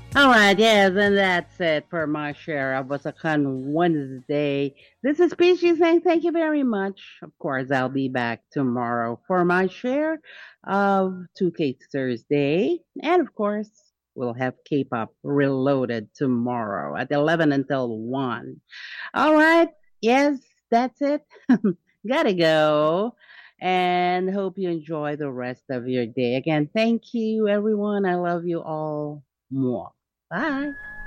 All right, yes, and that's it for my share of Wasakan Wednesday. This is Peachy saying thank you very much. Of course, I'll be back tomorrow for my share of 2K Thursday. And of course, we'll have K-pop reloaded tomorrow at 11 until 1. All right, yes, that's it. Gotta go. And hope you enjoy the rest of your day. Again, thank you, everyone. I love you all more. Bye.